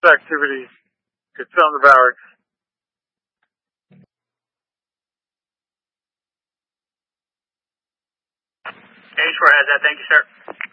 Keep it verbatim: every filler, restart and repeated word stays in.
activity. It's on the barracks. eighty-four has that. Thank you, sir.